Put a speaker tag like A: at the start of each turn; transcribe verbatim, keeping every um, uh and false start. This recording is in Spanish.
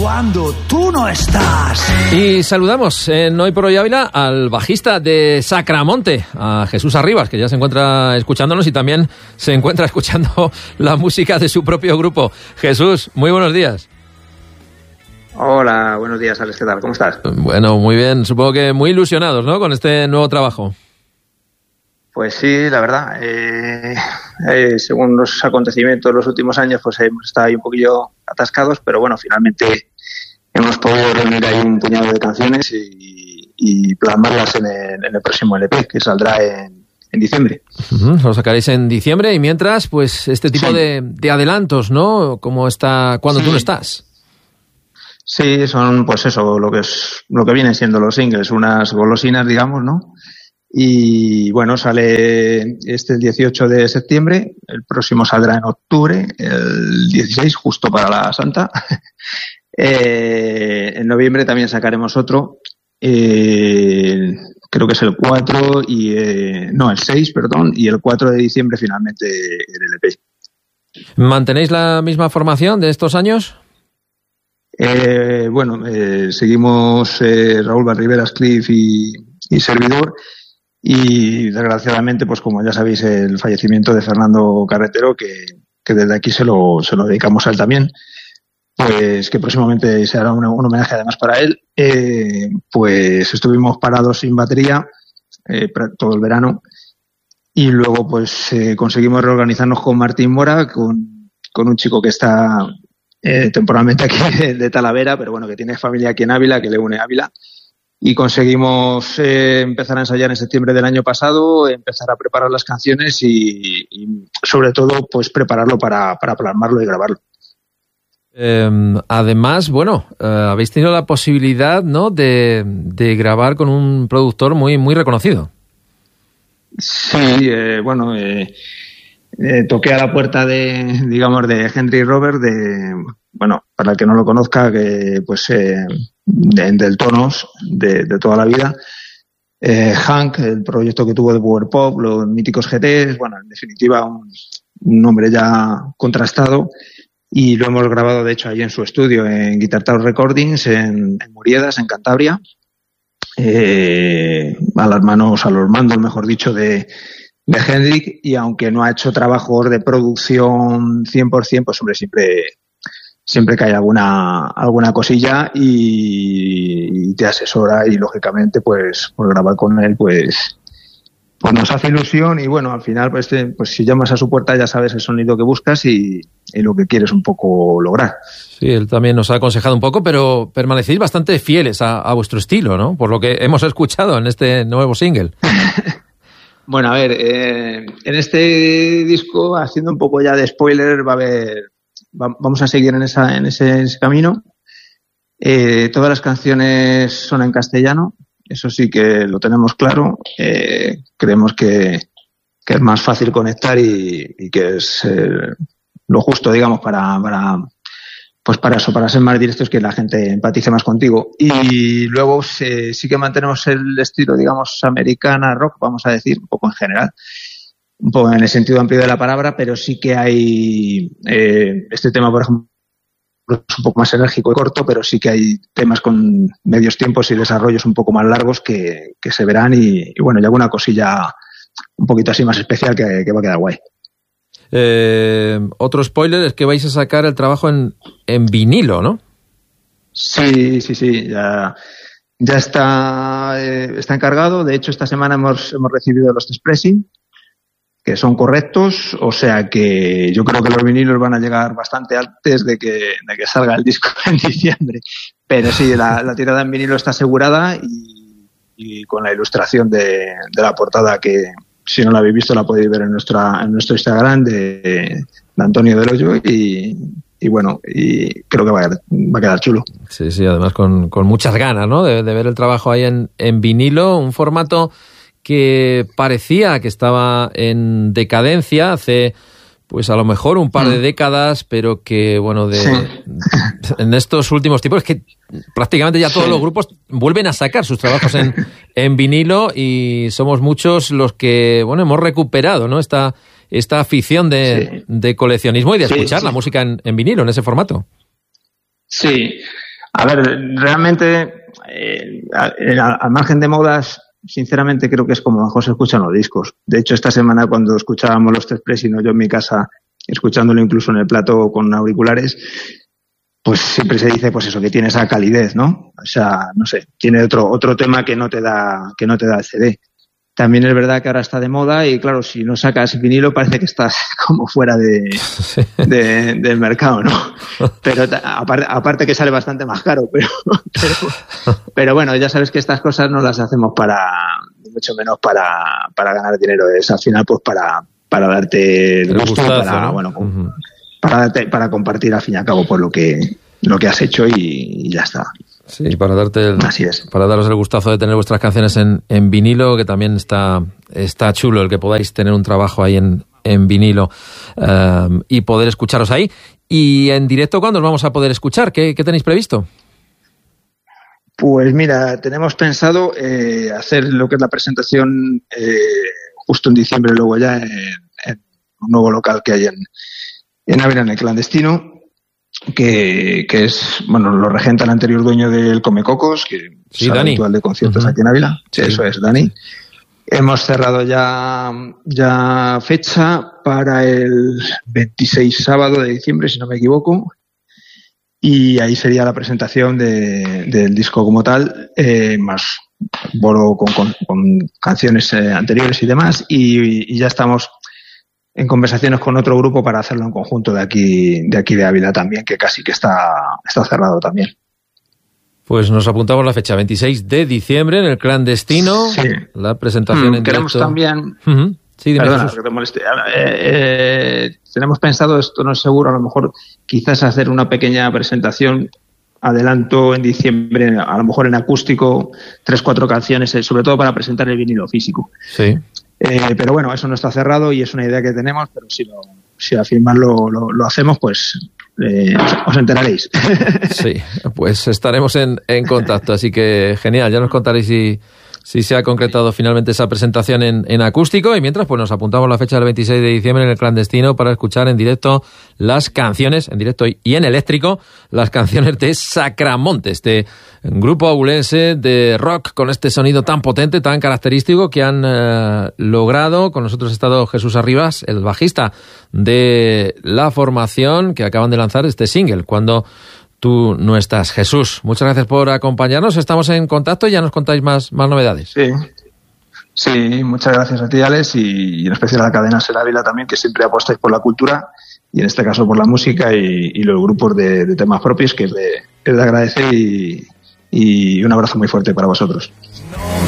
A: cuando tú no estás.
B: Y saludamos en Hoy por Hoy Ávila al bajista de Sacramonte, a Jesús Arribas, que ya se encuentra escuchándonos y también se encuentra escuchando la música de su propio grupo. Jesús, muy buenos días.
C: Hola, buenos días, Alex, ¿qué tal? ¿Cómo estás?
B: Bueno, muy bien, supongo que muy ilusionados, ¿no?, con este nuevo trabajo.
C: Pues sí, la verdad, eh, eh, según los acontecimientos de los últimos años, pues hemos estado ahí un poquillo atascados, pero bueno, finalmente hemos podido reunir ahí un puñado de canciones y, y plasmarlas en el, en el próximo L P, que saldrá en, en diciembre.
B: Uh-huh, lo sacaréis en diciembre y mientras, pues este tipo sí. de, de adelantos, ¿no?, como está cuando sí. tú no estás.
C: Sí, son pues eso, lo que es lo que vienen siendo los singles, unas golosinas, digamos, ¿no? Y bueno, sale este el dieciocho de septiembre, el próximo saldrá en octubre, el dieciséis, justo para la Santa. eh, en noviembre también sacaremos otro, eh, creo que es el cuatro, y eh, no, el seis, perdón, y el cuatro de diciembre finalmente el L P.
B: ¿Mantenéis la misma formación de estos años?
C: Eh, bueno, eh, seguimos eh, Raúl Barriveras, Cliff y, y servidor. Y desgraciadamente, pues como ya sabéis, el fallecimiento de Fernando Carretero, que, que desde aquí se lo, se lo dedicamos a él también, pues que próximamente se hará un, un homenaje además para él. Eh, pues estuvimos parados sin batería eh, todo el verano y luego pues eh, conseguimos reorganizarnos con Martín Mora, con, con un chico que está eh, temporalmente aquí de, de Talavera, pero bueno, que tiene familia aquí en Ávila, que le une a Ávila. Y conseguimos eh, empezar a ensayar en septiembre del año pasado, empezar a preparar las canciones y, y sobre todo, pues prepararlo para, para plasmarlo y grabarlo.
B: Eh, además, bueno, eh, habéis tenido la posibilidad, ¿no?, de, de grabar con un productor muy, muy reconocido.
C: Sí, eh, bueno, eh, eh, toqué a la puerta de, digamos, de Henry Robert, de, bueno, para el que no lo conozca, que pues eh, de, del Tonos de, de toda la vida, eh, Hank, el proyecto que tuvo de Power Pop, los míticos G Ts, bueno, en definitiva un, un nombre ya contrastado, y lo hemos grabado de hecho allí en su estudio en Guitar Tower Recordings en, en Muriedas, en Cantabria, eh, a las manos, a los mandos, mejor dicho, de de Hendrik, y aunque no ha hecho trabajos de producción cien por ciento, pues hombre, siempre siempre que hay alguna alguna cosilla y, y te asesora, y lógicamente pues por grabar con él pues pues nos hace ilusión. Y bueno, al final pues, te, pues si llamas a su puerta ya sabes el sonido que buscas y, y lo que quieres un poco lograr.
B: Sí, él también nos ha aconsejado un poco, pero permanecéis bastante fieles a, a vuestro estilo, ¿no?, por lo que hemos escuchado en este nuevo single.
C: Bueno, a ver, eh, en este disco, haciendo un poco ya de spoiler, va a haber, va, vamos a seguir en esa, en ese, ese camino. Eh, todas las canciones son en castellano, eso sí que lo tenemos claro. Eh, creemos que, que es más fácil conectar y, y que es eh, lo justo, digamos, para, para, pues para eso, para ser más directos, que la gente empatice más contigo. Y luego sí, sí que mantenemos el estilo, digamos, americana rock, vamos a decir, un poco en general, un poco en el sentido amplio de la palabra, pero sí que hay eh, este tema, por ejemplo, es un poco más enérgico y corto, pero sí que hay temas con medios tiempos y desarrollos un poco más largos que, que se verán, y, y bueno, y alguna cosilla un poquito así más especial que, que va a quedar guay.
B: Eh, otro spoiler es que vais a sacar el trabajo en, en vinilo, ¿no?
C: Sí, sí, sí, ya, ya está, eh, está encargado. De hecho, esta semana hemos, hemos recibido los test pressing, que son correctos, o sea que yo creo que los vinilos van a llegar bastante antes de que, de que salga el disco en diciembre. Pero sí, la, la tirada en vinilo está asegurada, y, y con la ilustración de, de la portada, que si no la habéis visto la podéis ver en nuestra en nuestro Instagram, de, de Antonio Del Hoyo, y, y bueno, y creo que va a, va a quedar chulo.
B: Sí, sí, además con, con muchas ganas, ¿no?, de, de ver el trabajo ahí en, en vinilo, un formato que parecía que estaba en decadencia hace, pues a lo mejor un par de décadas, pero que, bueno, de, sí. en estos últimos tiempos es que prácticamente ya todos sí. los grupos vuelven a sacar sus trabajos en, en vinilo, y somos muchos los que, bueno, hemos recuperado, ¿no?, esta, esta afición de, sí. de coleccionismo y de escuchar sí, sí. la música en, en vinilo, en ese formato.
C: Sí. A ver, realmente, eh, al, al margen de modas, sinceramente creo que es como mejor se escuchan los discos. De hecho, esta semana cuando escuchábamos los Tres Presinos, yo en mi casa, escuchándolo incluso en el plato con auriculares, pues siempre se dice pues eso, que tiene esa calidez, ¿no? O sea, no sé, tiene otro otro tema que no te da que no te da el C D. También es verdad que ahora está de moda y claro, si no sacas vinilo parece que estás como fuera de, de del mercado, ¿no? Pero aparte, aparte que sale bastante más caro, pero, pero pero bueno, ya sabes que estas cosas no las hacemos para mucho menos para para ganar dinero, es al final pues para para darte el gusto, gustazo, para ¿no? bueno, uh-huh. para darte, para compartir al fin y al cabo por lo que lo que has hecho y, y ya está.
B: Sí, para darte el,
C: Así es.
B: para daros el gustazo de tener vuestras canciones en, en vinilo, que también está, está chulo el que podáis tener un trabajo ahí en, en vinilo um, y poder escucharos ahí. Y en directo, ¿cuándo os vamos a poder escuchar? ¿Qué, qué tenéis previsto?
C: Pues mira, tenemos pensado eh, hacer lo que es la presentación eh, justo en diciembre, luego ya en, en un nuevo local que hay en, en Ávila, en el Clandestino. Que, que es, bueno, lo regenta el anterior dueño del Comecocos, que
B: sí,
C: es
B: Dani.
C: habitual de conciertos uh-huh. aquí en Ávila. Sí, sí, eso es, Dani. Hemos cerrado ya, ya fecha para el veintiséis sábado de diciembre, si no me equivoco. Y ahí sería la presentación de, del disco como tal, eh, más bolo con, con, con canciones eh, anteriores y demás. Y, y ya estamos en conversaciones con otro grupo para hacerlo en conjunto de aquí de aquí de Ávila también, que casi que está, está cerrado también.
B: Pues nos apuntamos la fecha, veintiséis de diciembre, en el Clandestino, sí. La presentación mm, en
C: queremos
B: directo.
C: También...
B: Uh-huh. Sí, dime,
C: Perdona, que te moleste. Eh, eh, tenemos pensado, esto no es seguro, a lo mejor quizás hacer una pequeña presentación, adelanto en diciembre, a lo mejor en acústico, tres, cuatro canciones, sobre todo para presentar el vinilo físico.
B: Sí.
C: Eh, pero bueno, eso no está cerrado y es una idea que tenemos, pero si, lo, si al final lo, lo, lo hacemos, pues eh, os, os enteraréis.
B: Sí, pues estaremos en, en contacto, así que genial, ya nos contaréis si, si se ha concretado finalmente esa presentación en, en acústico y mientras pues nos apuntamos la fecha del veintiséis de diciembre en el Clandestino para escuchar en directo las canciones, en directo y en eléctrico, las canciones de Sacramonte, este grupo abulense de rock con este sonido tan potente, tan característico que han eh, logrado. Con nosotros ha estado Jesús Arribas, el bajista de la formación, que acaban de lanzar este single, Cuando tú no estás. Jesús, muchas gracias por acompañarnos, estamos en contacto y ya nos contáis más, más novedades.
C: Sí, sí, muchas gracias a ti, Alex, y en especial a la cadena Ser Ávila también, que siempre apostáis por la cultura y en este caso por la música y, y los grupos de, de temas propios, que es de, es de agradecer y, y un abrazo muy fuerte para vosotros.